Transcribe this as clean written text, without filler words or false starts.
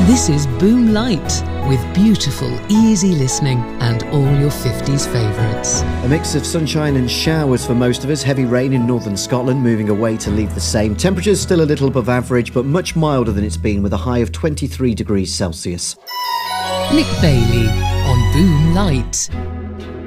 This is Boom Light, with beautiful, easy listening and all your 50s favourites. A mix of sunshine and showers for most of us. Heavy rain in northern Scotland, moving away to leave the same. Temperatures still a little above average, but much milder than it's been, with a high of 23 degrees Celsius. Nick Bailey on Boom Light.